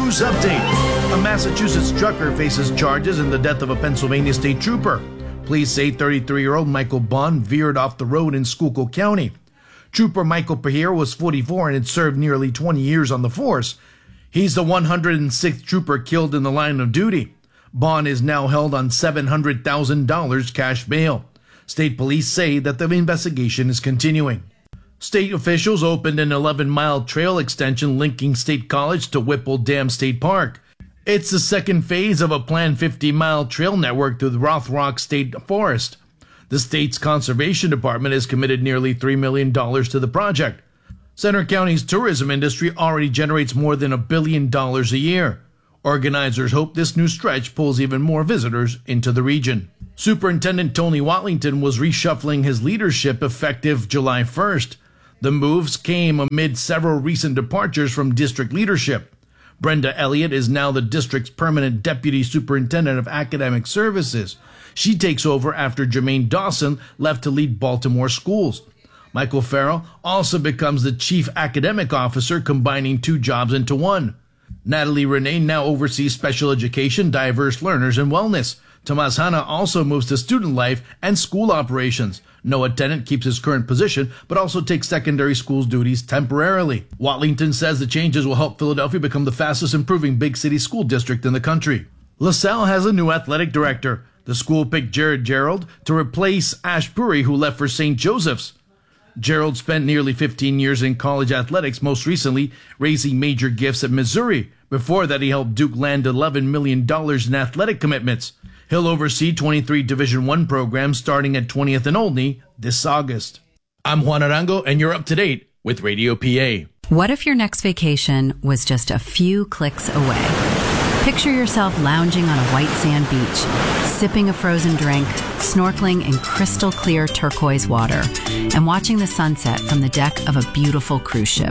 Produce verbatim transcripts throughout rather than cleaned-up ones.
News update. A Massachusetts trucker faces charges in the death of a Pennsylvania state trooper. Police say thirty-three-year-old Michael Bond veered off the road in Schuylkill County. Trooper Michael Pereira was forty-four and had served nearly twenty years on the force. He's the one hundred sixth trooper killed in the line of duty. Bond is now held on seven hundred thousand dollars cash bail. State police say that the investigation is continuing. State officials opened an eleven-mile trail extension linking State College to Whipple Dam State Park. It's the second phase of a planned fifty-mile trail network through the Rothrock State Forest. The state's conservation department has committed nearly three million dollars to the project. Center County's tourism industry already generates more than a billion dollars a year. Organizers hope this new stretch pulls even more visitors into the region. Superintendent Tony Watlington was reshuffling his leadership effective July first. The moves came amid several recent departures from district leadership. Brenda Elliott is now the district's permanent deputy superintendent of academic services. She takes over after Jermaine Dawson left to lead Baltimore schools. Michael Farrell also becomes the chief academic officer, combining two jobs into one. Natalie Renee now oversees special education, diverse learners, and wellness. Tomas Hanna also moves to student life and school operations. Noah Tennant keeps his current position, but also takes secondary schools duties temporarily. Watlington says the changes will help Philadelphia become the fastest improving big city school district in the country. LaSalle has a new athletic director. The school picked Jared Gerald to replace Ash Puri, who left for Saint Joseph's. Gerald spent nearly fifteen years in college athletics, most recently raising major gifts at Missouri. Before that, he helped Duke land eleven million dollars in athletic commitments. He'll oversee twenty-three Division I programs starting at twentieth and Olney this August. I'm Juan Arango, and you're up to date with Radio P A. What if your next vacation was just a few clicks away? Picture yourself lounging on a white sand beach, sipping a frozen drink, snorkeling in crystal clear turquoise water, and watching the sunset from the deck of a beautiful cruise ship.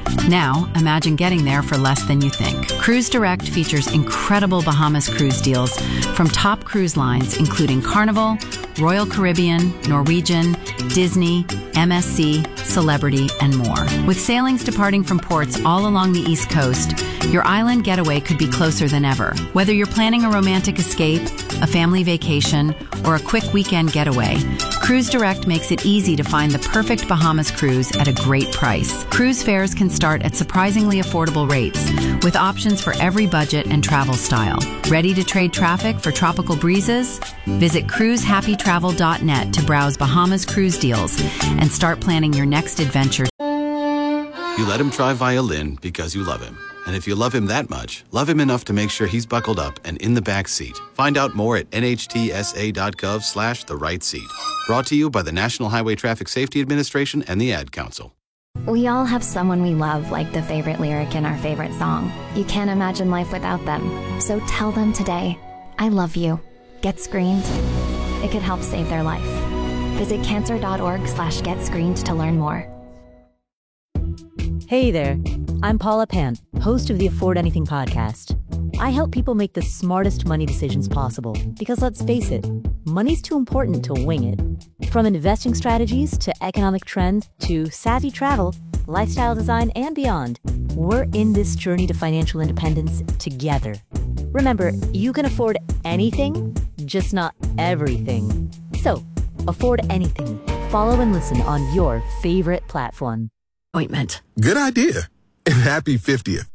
Now, imagine getting there for less than you think. Cruise Direct features incredible Bahamas cruise deals from top cruise lines, including Carnival, Royal Caribbean, Norwegian, Disney, M S C, Celebrity, and more. With sailings departing from ports all along the East Coast, your island getaway could be closer than ever. Whether you're planning a romantic escape, a family vacation, or a quick weekend getaway, Cruise Direct makes it easy to find the perfect Bahamas cruise at a great price. Cruise fares can start at surprisingly affordable rates, with options for every budget and travel style. Ready to trade traffic for tropical breezes? Visit cruise happy travel dot net to browse Bahamas cruise deals and start planning your next adventure. You let him try violin because you love him. And if you love him that much, love him enough to make sure he's buckled up and in the back seat. Find out more at N H T S A dot gov slash the right seat. Brought to you by the National Highway Traffic Safety Administration and the Ad Council. We all have someone we love, like the favorite lyric in our favorite song. You can't imagine life without them. So tell them today, I love you. Get screened. It could help save their life. Visit cancer dot org slash get screened to learn more. Hey there, I'm Paula Pant, host of the Afford Anything podcast. I help people make the smartest money decisions possible because, let's face it, money's too important to wing it. From investing strategies to economic trends to savvy travel, lifestyle design, and beyond, we're in this journey to financial independence together. Remember, you can afford anything, just not everything. So, afford anything. Follow and listen on your favorite platform. Ointment. Good idea. And happy fiftieth.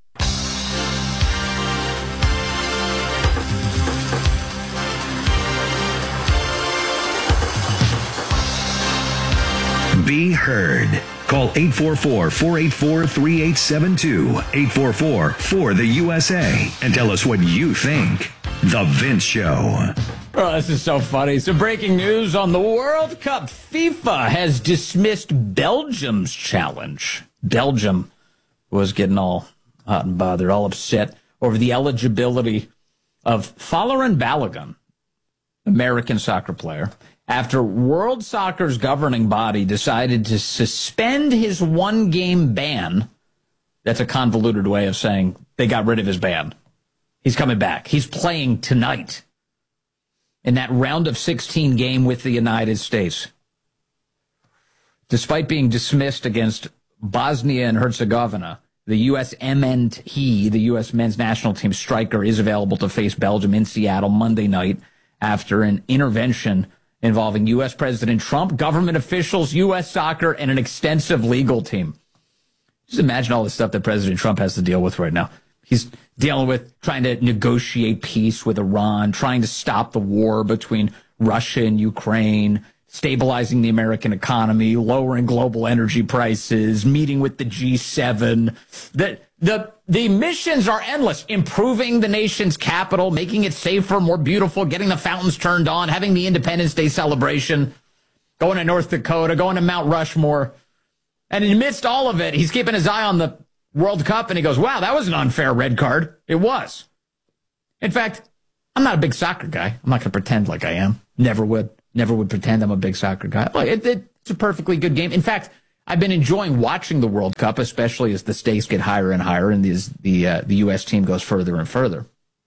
Be heard. Call eight four four, four eight four, three eight seven two, eight four four, four the U S A, and tell us what you think. The Vince Show. Oh, this is so funny. So breaking news on the World Cup. FIFA has dismissed Belgium's challenge. Belgium was getting all hot and bothered, all upset over the eligibility of Folarin Balogun, American soccer player, after World Soccer's governing body decided to suspend his one-game ban. That's a convoluted way of saying they got rid of his ban. He's coming back. He's playing tonight in that round of sixteen game with the United States. Despite being dismissed against Bosnia and Herzegovina, The U S M N T, the U S men's national team striker, is available to face Belgium in Seattle Monday night after an intervention involving U S President Trump, government officials, U S soccer, and an extensive legal team. Just imagine all the stuff that President Trump has to deal with right now. He's dealing with trying to negotiate peace with Iran, trying to stop the war between Russia and Ukraine, stabilizing the American economy, lowering global energy prices, meeting with the G seven. The, the, the missions are endless. Improving the nation's capital, making it safer, more beautiful, getting the fountains turned on, having the Independence Day celebration, going to North Dakota, going to Mount Rushmore. And amidst all of it, he's keeping his eye on the World Cup, and he goes, wow, that was an unfair red card. It was. In fact, I'm not a big soccer guy. I'm not going to pretend like I am. Never would. Never would pretend I'm a big soccer guy. Look, it, it, it's a perfectly good game. In fact, I've been enjoying watching the World Cup, especially as the stakes get higher and higher and these, the uh, the U S team goes further and further.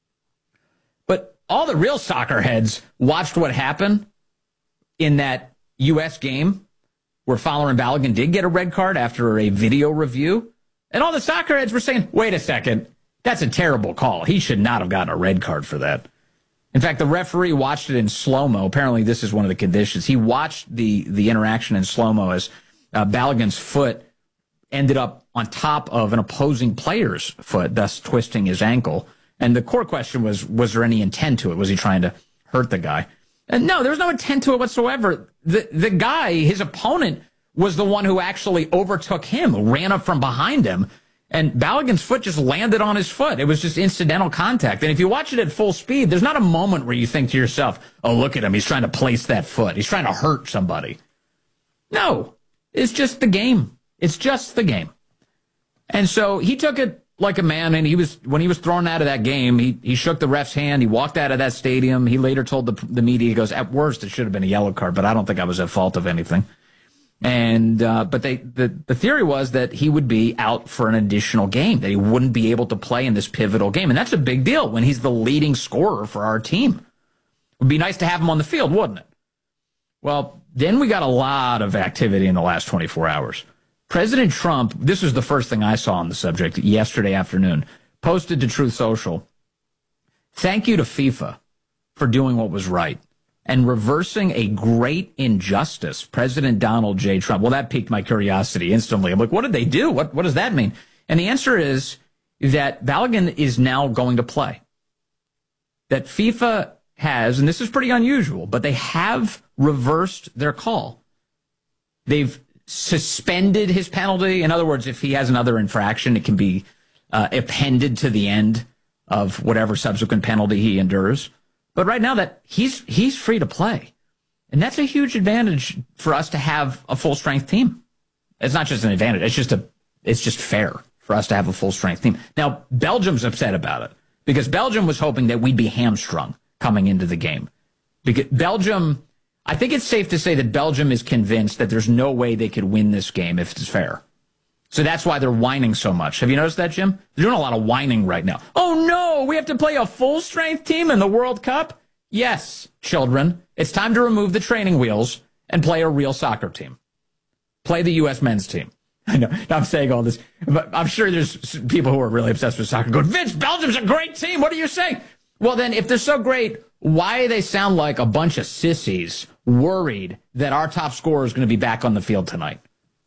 But all the real soccer heads watched what happened in that U S game where Fowler and Balogun did get a red card after a video review. And all the soccer heads were saying, wait a second, that's a terrible call. He should not have gotten a red card for that. In fact, the referee watched it in slow-mo. Apparently, this is one of the conditions. He watched the, the interaction in slow-mo as uh, Balogun's foot ended up on top of an opposing player's foot, thus twisting his ankle. And the core question was, was there any intent to it? Was he trying to hurt the guy? And no, there was no intent to it whatsoever. The, the guy, his opponent, was the one who actually overtook him, ran up from behind him, and Balogun's foot just landed on his foot. It was just incidental contact. And if you watch it at full speed, there's not a moment where you think to yourself, oh, look at him. He's trying to place that foot. He's trying to hurt somebody. No, it's just the game. It's just the game. And so he took it like a man, and he was when he was thrown out of that game, he, he shook the ref's hand. He walked out of that stadium. He later told the, the media, he goes, at worst, it should have been a yellow card, but I don't think I was at fault of anything. And uh, but they the, the theory was that he would be out for an additional game, that he wouldn't be able to play in this pivotal game. And that's a big deal when he's the leading scorer for our team. It would be nice to have him on the field, wouldn't it? Well, then we got a lot of activity in the last twenty-four hours. President Trump, this was the first thing I saw on the subject yesterday afternoon, posted to Truth Social, thank you to FIFA for doing what was right and reversing a great injustice, President Donald J. Trump. Well, that piqued my curiosity instantly. I'm like, what did they do? What, what does that mean? And the answer is that Balogun is now going to play. That FIFA has, and this is pretty unusual, but they have reversed their call. They've suspended his penalty. In other words, if he has another infraction, it can be uh, appended to the end of whatever subsequent penalty he endures. But right now, that he's he's free to play. And that's a huge advantage for us to have a full-strength team. It's not just an advantage. It's just a it's just fair for us to have a full-strength team. Now, Belgium's upset about it because Belgium was hoping that we'd be hamstrung coming into the game. Because Belgium, I think it's safe to say that Belgium is convinced that there's no way they could win this game if it's fair. So that's why they're whining so much. Have you noticed that, Jim? They're doing a lot of whining right now. Oh, no, we have to play a full-strength team in the World Cup? Yes, children. It's time to remove the training wheels and play a real soccer team. Play the U S men's team. I know I'm saying all this, but I'm sure there's people who are really obsessed with soccer going, Vince, Belgium's a great team. What are you saying? Well, then, if they're so great, why do they sound like a bunch of sissies worried that our top scorer is going to be back on the field tonight?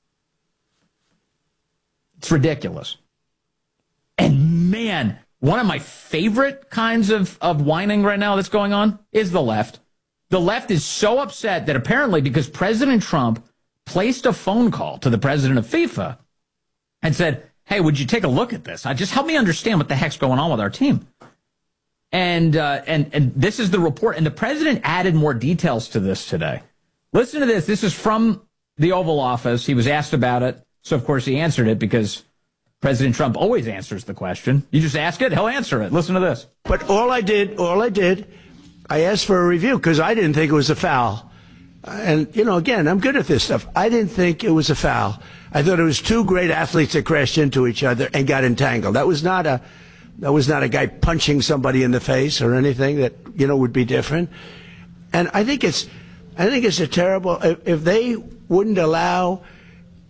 It's ridiculous. And man, one of my favorite kinds of, of whining right now that's going on is the left. The left is so upset that apparently because President Trump placed a phone call to the president of FIFA and said, hey, would you take a look at this? I just help me understand what the heck's going on with our team. And, uh, and, and this is the report. And the president added more details to this today. Listen to this. This is from the Oval Office. He was asked about it. So, of course, he answered it because President Trump always answers the question. You just ask it, he'll answer it. Listen to this. But all I did, all I did, I asked for a review because I didn't think it was a foul. And, you know, again, I'm good at this stuff. I didn't think it was a foul. I thought it was two great athletes that crashed into each other and got entangled. That was not a, that was not a guy punching somebody in the face or anything that, you know, would be different. And I think it's, I think it's a terrible, if, if they wouldn't allow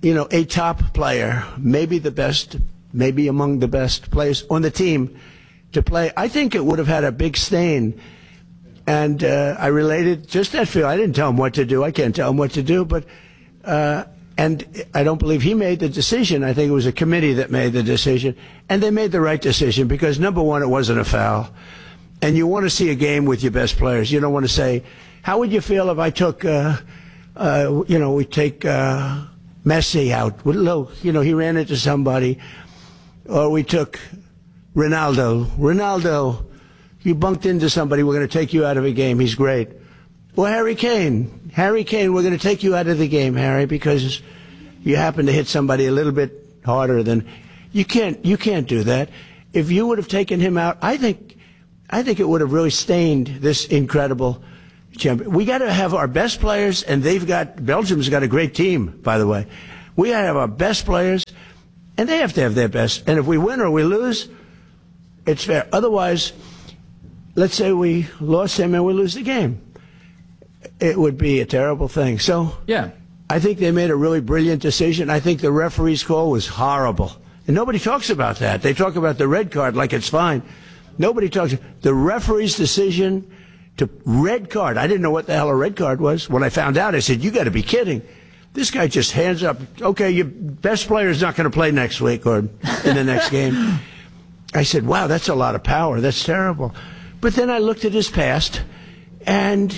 you know, a top player, maybe the best, maybe among the best players on the team to play, I think it would have had a big stain. And uh, I related just that feel. I didn't tell him what to do. I can't tell him what to do. But uh, and I don't believe he made the decision. I think it was a committee that made the decision. And they made the right decision because, number one, it wasn't a foul. And you want to see a game with your best players. You don't want to say, how would you feel if I took, uh, uh, you know, we take uh, Messi out. You know, he ran into somebody. Or we took Ronaldo. Ronaldo, you bunked into somebody, we're going to take you out of a game. He's great. Well, Harry Kane. Harry Kane, we're going to take you out of the game, Harry, because you happen to hit somebody a little bit harder than you can't. You can't do that. If you would have taken him out, I think, I think it would have really stained this incredible champion. We got to have our best players, and they've got Belgium's got a great team, by the way. We got to have our best players, and they have to have their best. And if we win or we lose, it's fair. Otherwise, let's say we lost him and we lose the game. It would be a terrible thing. So, yeah, I think they made a really brilliant decision. I think the referee's call was horrible. And nobody talks about that. They talk about the red card like it's fine. Nobody talks. The referee's decision to red card. I didn't know what the hell a red card was. When I found out, I said, you got to be kidding. This guy just hands up. Okay, your best player is not going to play next week or in the next game. I said, wow, that's a lot of power. That's terrible. But then I looked at his past, and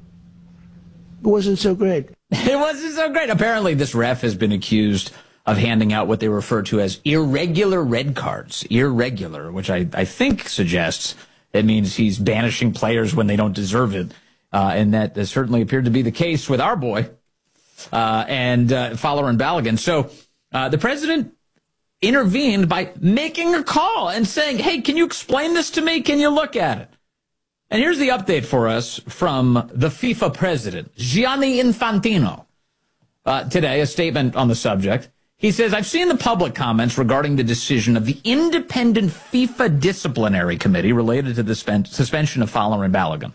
it wasn't so great. It wasn't so great. Apparently, this ref has been accused of handing out what they refer to as irregular red cards. Irregular, which I, I think suggests it means he's banishing players when they don't deserve it. Uh, and that uh, certainly appeared to be the case with our boy uh, and uh, Folarin Balogun. So uh, the president intervened by making a call and saying, hey, can you explain this to me? Can you look at it? And here's the update for us from the FIFA president, Gianni Infantino. Uh, today, a statement on the subject. He says, I've seen the public comments regarding the decision of the independent FIFA disciplinary committee related to the suspension of Folarin Balogun.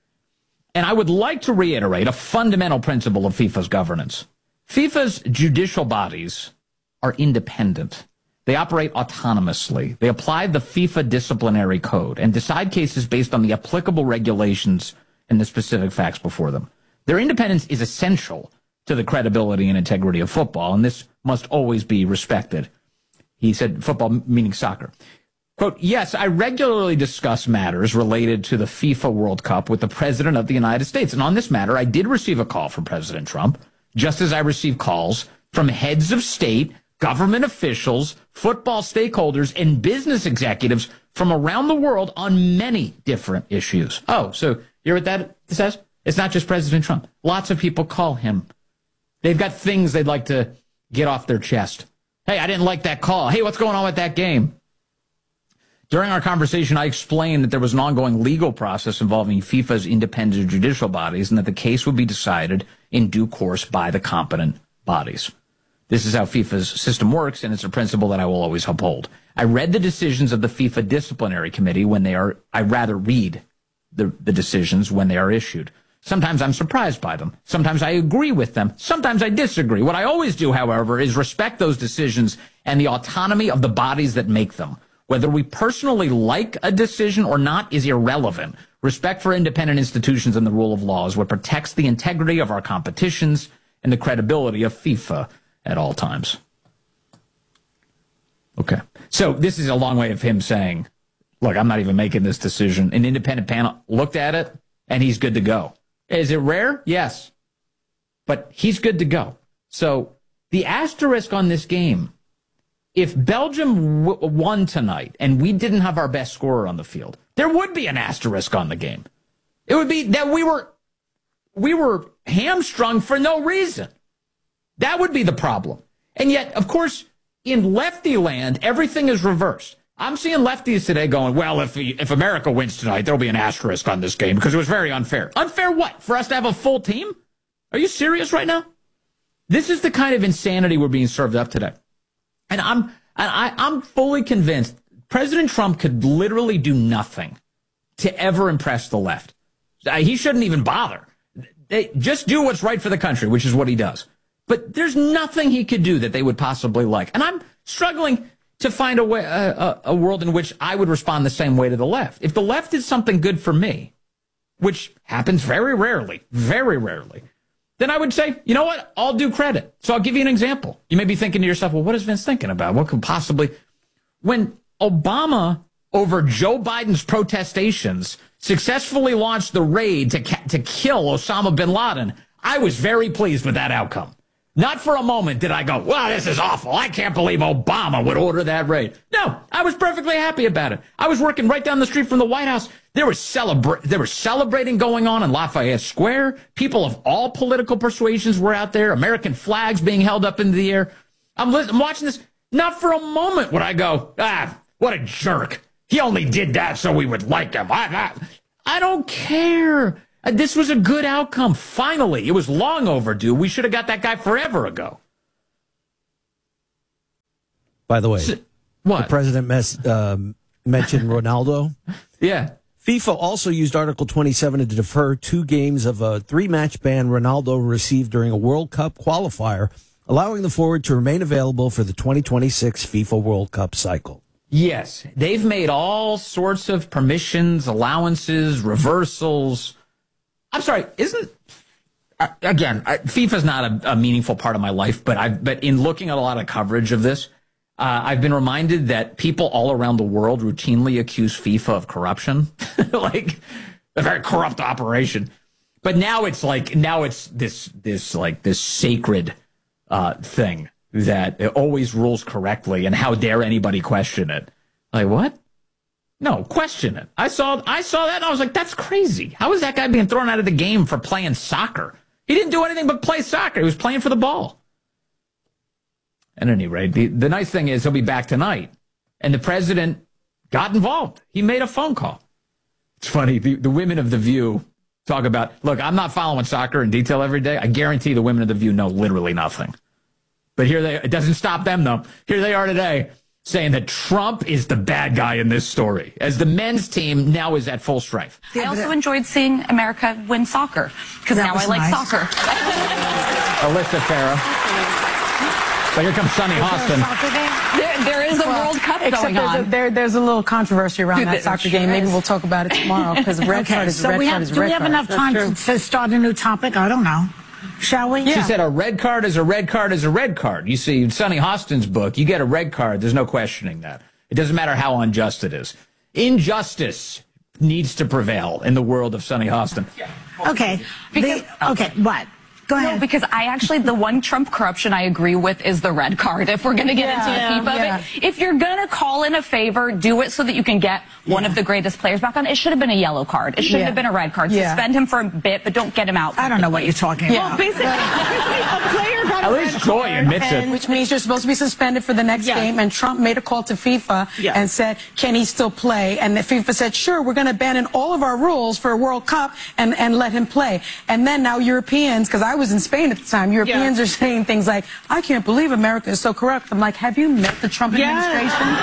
And I would like to reiterate a fundamental principle of FIFA's governance. FIFA's judicial bodies are independent. They operate autonomously. They apply the FIFA disciplinary code and decide cases based on the applicable regulations and the specific facts before them. Their independence is essential to the credibility and integrity of football, and this must always be respected. He said, football meaning soccer. Quote, yes, I regularly discuss matters related to the FIFA World Cup with the President of the United States. And on this matter, I did receive a call from President Trump, just as I received calls from heads of state, government officials, football stakeholders, and business executives from around the world on many different issues. Oh, so you hear what that says? It's not just President Trump. Lots of people call him. They've got things they'd like to get off their chest. Hey, I didn't like that call. Hey, what's going on with that game? During our conversation, I explained that there was an ongoing legal process involving FIFA's independent judicial bodies and that the case would be decided in due course by the competent bodies. This is how FIFA's system works, and it's a principle that I will always uphold. I read the decisions of the FIFA disciplinary committee when they are, I rather read the, the decisions when they are issued. Sometimes I'm surprised by them. Sometimes I agree with them. Sometimes I disagree. What I always do, however, is respect those decisions and the autonomy of the bodies that make them. Whether we personally like a decision or not is irrelevant. Respect for independent institutions and the rule of law is what protects the integrity of our competitions and the credibility of FIFA at all times. Okay. So this is a long way of him saying, look, I'm not even making this decision. An independent panel looked at it, and he's good to go. Is it rare? Yes. But he's good to go. So the asterisk on this game, if Belgium w- won tonight and we didn't have our best scorer on the field, there would be an asterisk on the game. It would be that we were we were hamstrung for no reason. That would be the problem. And yet, of course, in lefty land, everything is reversed. I'm seeing lefties today going, well, if if America wins tonight, there'll be an asterisk on this game because it was very unfair. Unfair what? For us to have a full team? Are you serious right now? This is the kind of insanity we're being served up today. And I'm and I, I'm fully convinced President Trump could literally do nothing to ever impress the left. He shouldn't even bother. They, just do what's right for the country, which is what he does. But there's nothing he could do that they would possibly like. And I'm struggling to find a way, a, a, a world in which I would respond the same way to the left. If the left did something good for me, which happens very rarely, very rarely, then I would say, you know what? I'll do credit. So I'll give you an example. You may be thinking to yourself, well, what is Vince thinking about? What could possibly... When Obama, over Joe Biden's protestations, successfully launched the raid to ca- to kill Osama bin Laden, I was very pleased with that outcome. Not for a moment did I go, well, this is awful. I can't believe Obama would order that raid. No, I was perfectly happy about it. I was working right down the street from the White House. There was celebra- there was celebrating going on in Lafayette Square. People of all political persuasions were out there. American flags being held up into the air. I'm, li- I'm watching this. Not for a moment would I go, ah, what a jerk. He only did that so we would like him. I, I, I don't care. This was a good outcome. Finally, it was long overdue. We should have got that guy forever ago. By the way, so, what? The president mes- um, mentioned Ronaldo. Yeah. FIFA also used Article twenty-seven to defer two games of a three-match ban Ronaldo received during a World Cup qualifier, allowing the forward to remain available for the twenty twenty-six FIFA World Cup cycle. Yes, they've made all sorts of permissions, allowances, reversals. I'm sorry, isn't uh, again uh, FIFA's not a, a meaningful part of my life, but I but in looking at a lot of coverage of this, uh, I've been reminded that people all around the world routinely accuse FIFA of corruption, like a very corrupt operation. But now it's like now it's this this like this sacred uh, thing that it always rules correctly, and how dare anybody question it? Like what? No, question it. I saw I saw that and I was like, that's crazy. How is that guy being thrown out of the game for playing soccer? He didn't do anything but play soccer. He was playing for the ball. At any rate, the, the nice thing is he'll be back tonight. And the president got involved. He made a phone call. It's funny. The, the women of The View talk about, look, I'm not following soccer in detail every day. I guarantee the women of The View know literally nothing. But here they, it doesn't stop them, though. Here they are today saying that Trump is the bad guy in this story, as the men's team now is at full strength. I also enjoyed seeing America win soccer, because now I like nice. soccer. Alyssa Farah. So here comes Sonny Hostin. There, there is a well, World Cup except going there's on. A, there, there's a little controversy around Dude, that soccer sure game. Maybe is. we'll talk about it tomorrow, because red okay, card is so red we card have, is do red we have card. enough time to, to start a new topic? I don't know. Shall we? She Yeah. said a red card is a red card is a red card. You see, in Sonny Hostin's book, you get a red card. There's no questioning that. It doesn't matter how unjust it is. Injustice needs to prevail in the world of Sonny Hostin. Okay. Because- The, okay, what? Go ahead. No, because I actually, the one Trump corruption I agree with is the red card, if we're going to get Yeah, into the FIFA yeah. of it. If you're going to call in a favor, do it so that you can get one Yeah. of the greatest players back on. It should have been a yellow card. It shouldn't Yeah. have been a red card. Yeah. Suspend him for a bit, but don't get him out. I don't know what you're talking Yeah. about. Basically, a player got At a least red Joy card, admits it. and- Which means you're supposed to be suspended for the next Yes. game, and Trump made a call to FIFA Yes. and said, can he still play? And the FIFA said, sure, we're going to abandon all of our rules for a World Cup and, and let him play. And then now Europeans, because I was in Spain at the time, Europeans Yeah. are saying things like, I can't believe America is so corrupt. I'm like, have you met the Trump Yes. administration?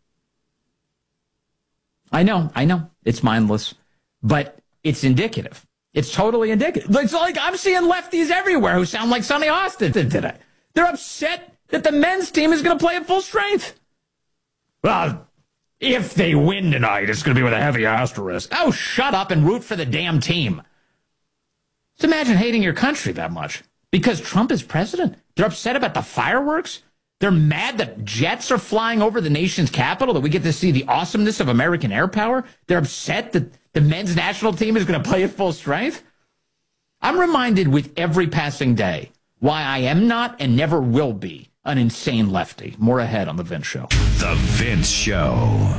I know, I know. It's mindless. But it's indicative. It's totally indicative. It's like I'm seeing lefties everywhere who sound like Sonny Hostin today. They're upset that the men's team is going to play at full strength. Well, if they win tonight, it's going to be with a heavy asterisk. Oh, shut up and root for the damn team. Just imagine hating your country that much. Because Trump is president. They're upset about the fireworks. They're mad that jets are flying over the nation's capital, that we get to see the awesomeness of American air power. They're upset that the men's national team is going to play at full strength. I'm reminded with every passing day why I am not and never will be an insane lefty. More ahead on The Vince Show. The Vince Show.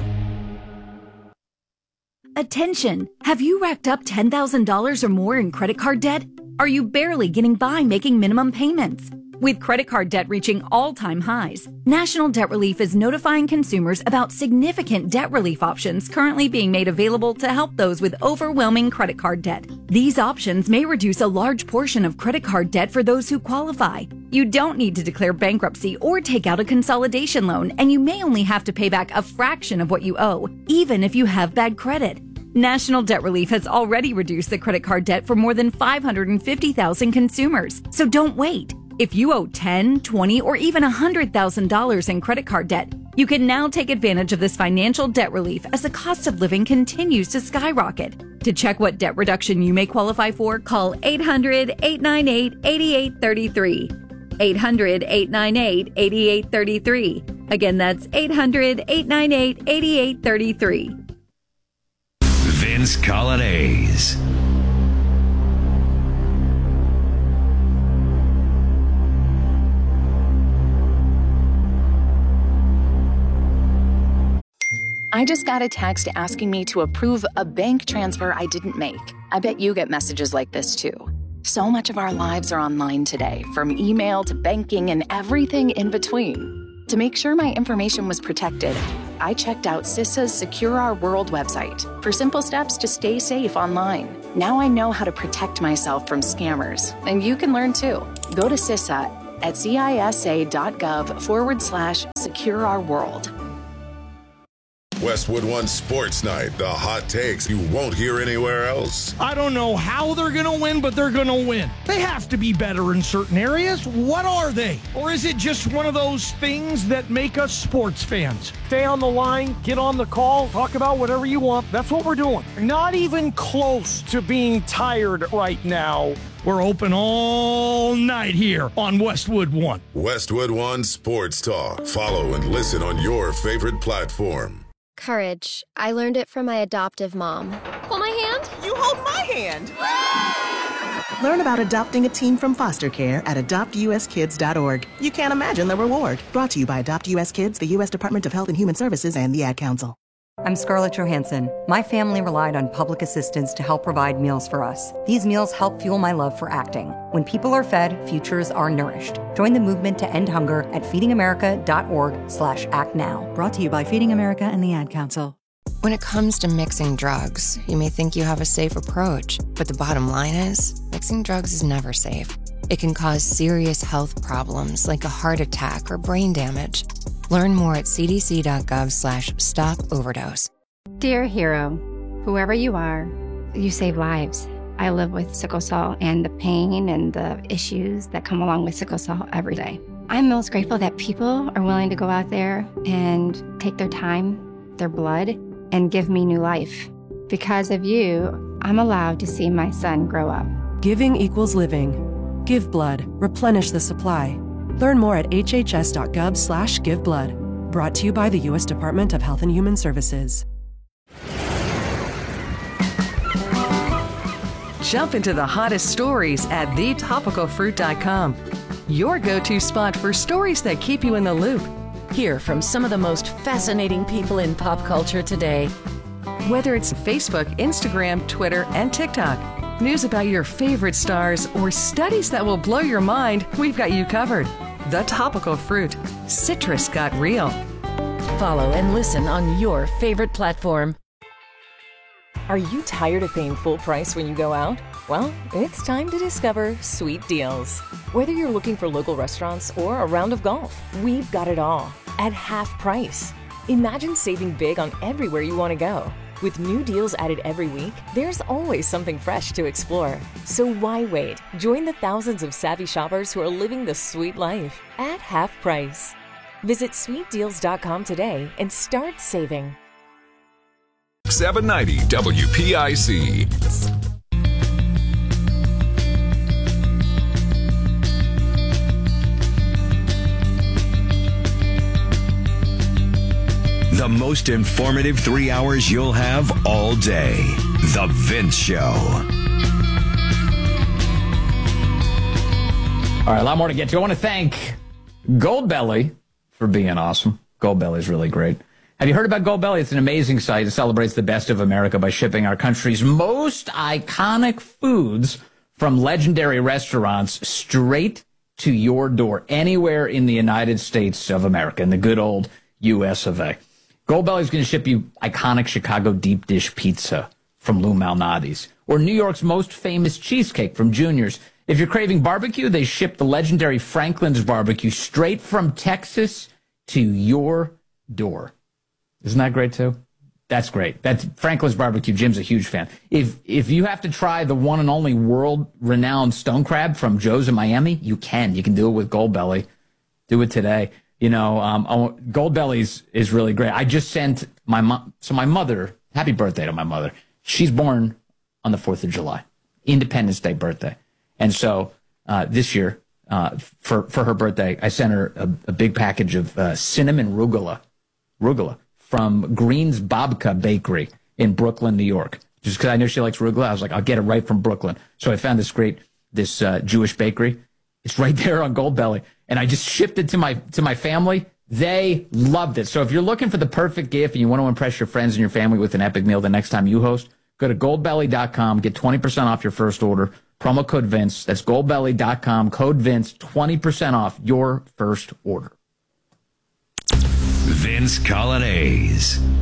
Attention! Have you racked up ten thousand dollars or more in credit card debt? Are you barely getting by making minimum payments? With credit card debt reaching all-time highs, National Debt Relief is notifying consumers about significant debt relief options currently being made available to help those with overwhelming credit card debt. These options may reduce a large portion of credit card debt for those who qualify. You don't need to declare bankruptcy or take out a consolidation loan, and you may only have to pay back a fraction of what you owe, even if you have bad credit. National Debt Relief has already reduced the credit card debt for more than five hundred fifty thousand consumers, so don't wait. If you owe ten, twenty, or even one hundred thousand dollars in credit card debt, you can now take advantage of this financial debt relief as the cost of living continues to skyrocket. To check what debt reduction you may qualify for, call eight hundred, eight nine eight, eight eight three three. eight hundred, eight nine eight, eight eight three three. Again, that's eight hundred, eight nine eight, eight eight three three. Vince Colonnese. I just got a text asking me to approve a bank transfer I didn't make. I bet you get messages like this too. So much of our lives are online today, from email to banking and everything in between. To make sure my information was protected, I checked out CISA's Secure Our World website for simple steps to stay safe online. Now I know how to protect myself from scammers, and you can learn too. Go to CISA at cisa.gov forward slash secure our world. Westwood One Sports Night, the hot takes you won't hear anywhere else. I don't know how they're going to win, but they're going to win. They have to be better in certain areas. What are they? Or is it just one of those things that make us sports fans? Stay on the line, get on the call, talk about whatever you want. That's what we're doing. Not even close to being tired right now. We're open all night here on Westwood One. Westwood One Sports Talk. Follow and listen on your favorite platform. Courage. I learned it from my adoptive mom. Hold my hand. You hold my hand. Learn about adopting a teen from foster care at adopt u s kids dot org. You can't imagine the reward. Brought to you by Adopt U S Kids, the U S Department of Health and Human Services, and the Ad Council. I'm Scarlett Johansson. My family relied on public assistance to help provide meals for us. These meals help fuel my love for acting. When people are fed, futures are nourished. Join the movement to end hunger at feedingamerica.org slash act now. Brought to you by Feeding America and the Ad Council. When it comes to mixing drugs, you may think you have a safe approach, but the bottom line is, mixing drugs is never safe. It can cause serious health problems like a heart attack or brain damage. Learn more at cdc.gov slash stop overdose. Dear hero, whoever you are, you save lives. I live with sickle cell and the pain and the issues that come along with sickle cell every day. I'm most grateful that people are willing to go out there and take their time, their blood, and give me new life. Because of you, I'm allowed to see my son grow up. Giving equals living. Give blood. Replenish the supply. Learn more at hhs.gov slash giveblood. Brought to you by the U S Department of Health and Human Services. Jump into the hottest stories at the topical fruit dot com. Your go-to spot for stories that keep you in the loop. Hear from some of the most fascinating people in pop culture today. Whether it's Facebook, Instagram, Twitter, and TikTok, news about your favorite stars, or studies that will blow your mind, we've got you covered. The Topical Fruit. Citrus got real. Follow and listen on your favorite platform. Are you tired of paying full price when you go out? Well, it's time to discover Sweet Deals. Whether you're looking for local restaurants or a round of golf, we've got it all at half price. Imagine saving big on everywhere you want to go. With new deals added every week, there's always something fresh to explore. So why wait? Join the thousands of savvy shoppers who are living the sweet life at half price. Visit sweet deals dot com today and start saving. seven ninety W P I C. The most informative three hours you'll have all day. The Vince Show. All right, a lot more to get to. I want to thank Goldbelly for being awesome. Goldbelly is really great. Have you heard about Goldbelly? It's an amazing site. It celebrates the best of America by shipping our country's most iconic foods from legendary restaurants straight to your door, anywhere in the United States of America, in the good old U S of A. Goldbelly is going to ship you iconic Chicago deep dish pizza from Lou Malnati's, or New York's most famous cheesecake from Junior's. If you're craving barbecue, they ship the legendary Franklin's barbecue straight from Texas to your door. Isn't that great, too? That's great. That's Franklin's Barbecue. Jim's a huge fan. If if you have to try the one and only world-renowned stone crab from Joe's in Miami, you can. You can do it with Goldbelly. Do it today. You know, um, Goldbelly's is really great. I just sent my mom. So my mother, happy birthday to my mother. She's born on the fourth of July, Independence Day birthday. And so uh, this year, uh, for, for her birthday, I sent her a, a big package of uh, cinnamon rugula, rugula from Green's Babka Bakery in Brooklyn, New York. Just because I know she likes rugula, I was like, I'll get it right from Brooklyn. So I found this great, this uh, Jewish bakery. It's right there on Goldbelly. And I just shipped it to my to my family. They loved it. So if you're looking for the perfect gift and you want to impress your friends and your family with an epic meal the next time you host, go to goldbelly dot com, get twenty percent off your first order. Promo code Vince. That's goldbelly dot com, code Vince, twenty percent off your first order. Vince Colonnese.